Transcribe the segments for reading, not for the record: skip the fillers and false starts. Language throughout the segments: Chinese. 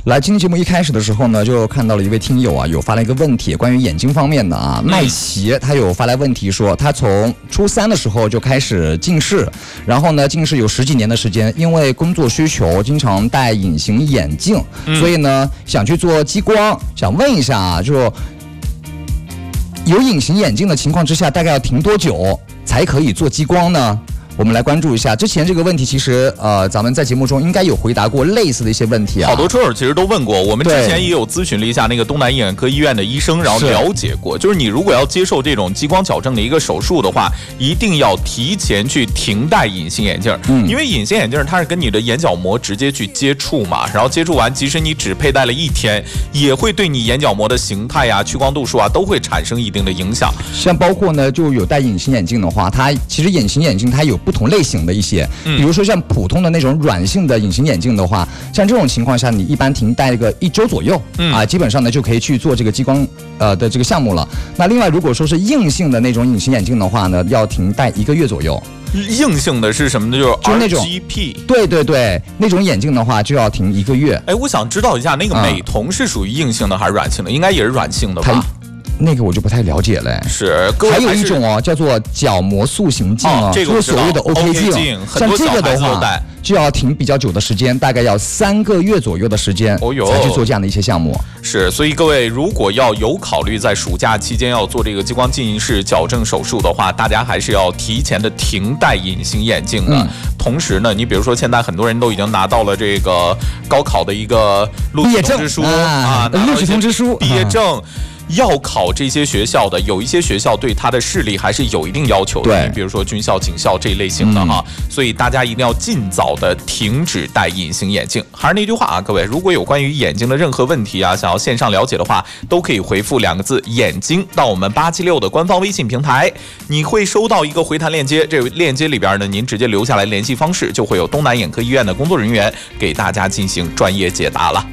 来，今天节目一开始的时候呢，就看到了一位听友啊，有发了一个问题，关于眼睛方面的啊。麦琪他有发来问题说，他从初3的时候就开始近视，然后呢近视有10几年的时间，因为工作需求经常戴隐形眼镜，所以呢想去做激光，想问一下啊，就有隐形眼镜的情况之下，大概要停多久才可以做激光呢？我们来关注一下，之前这个问题其实咱们在节目中应该有回答过类似的一些问题啊。 好多车友其实都问过，我们之前也有咨询了一下那个东南眼科医院的医生，然后了解过，就是你如果要接受这种激光矫正的一个手术的话，一定要提前去停戴隐形眼镜，因为隐形眼镜它是跟你的眼角膜直接去接触嘛，然后接触完，即使你只佩戴了1天，也会对你眼角膜的形态啊、屈光度数啊都会产生一定的影响。 像包括呢，就有戴隐形眼镜的话，它其实隐形眼镜它有不同类型的一些，比如说像普通的那种软性的隐形眼镜的话，像这种情况下，你一般停戴个1周左右，基本上呢就可以去做这个激光的这个项目了。那另外如果说是硬性的那种隐形眼镜的话呢，要停戴1个月左右。 硬性的是什么呢？就是那种 RGP。 对，那种眼镜的话就要停1个月。 哎，我想知道一下，那个美瞳是属于硬性的还是软性的？应该也是软性的吧？ 那个我就不太了解了。 是， 还有一种哦，叫做角膜塑形镜啊， 这个所谓的 OK 镜，像这个的话就要停比较久的时间，大概要3个月左右的时间，才去做这样的一些项目。 是，所以各位如果要有考虑在暑假期间要做这个激光近视矫正手术的话，大家还是要提前的停戴隐形眼镜的。同时呢，你比如说现在很多人都已经拿到了这个高考的一个录取通知书录取通知书、 毕业证。要考这些学校的，有一些学校对它的视力还是有一定要求的， 对， 比如说军校、警校这一类型的哈，所以大家一定要尽早的停止戴隐形眼镜。还是那句话啊，各位，如果有关于眼睛的任何问题啊，想要线上了解的话，都可以回复2个字“眼睛”到我们876的官方微信平台，你会收到一个回弹链接，这个链接里边呢，您直接留下来联系方式，就会有东南眼科医院的工作人员给大家进行专业解答了。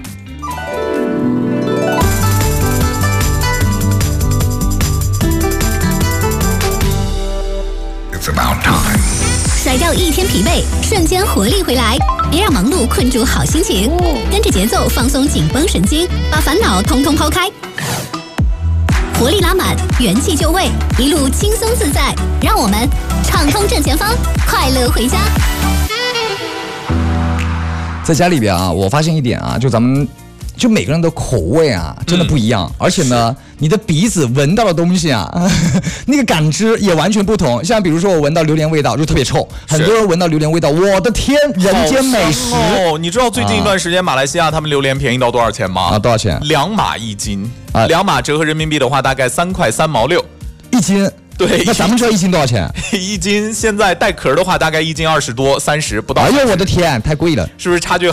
甩掉1天疲惫，瞬间活力回来，别让忙碌困住好心情，跟着节奏放松紧绷神经，把烦恼通通抛开，活力拉满，元气就位，一路轻松自在，让我们畅通正前方，快乐回家。 在家里边啊，我发现一点啊，就咱们就每个人的口味啊，真的不一样，而且呢，你的鼻子闻到的东西啊，那个感知也完全不同。像比如说我闻到榴莲味道就特别臭，很多人闻到榴莲味道，我的天，人间美食哦！你知道最近一段时间马来西亚他们榴莲便宜到多少钱吗？ 多少钱 ？2马1斤，2马折合人民币的话大概3块3毛6 一斤。 对， 那咱们知道1斤多少钱 ？1斤现在带壳的话，大概1斤20多、30不到。 哎呦，我的天，太贵了， 是不是差距